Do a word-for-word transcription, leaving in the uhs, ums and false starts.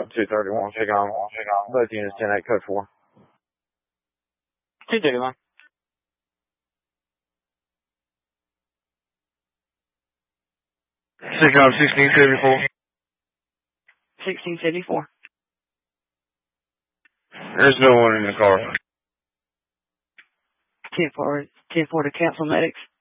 two thirty-one, take on, take on. Both units, ten eight, code four. two thirty-one. Take on sixteen seventy-four. sixteen seventy-four. There's no one in the car. ten four, ten four to cancel medics.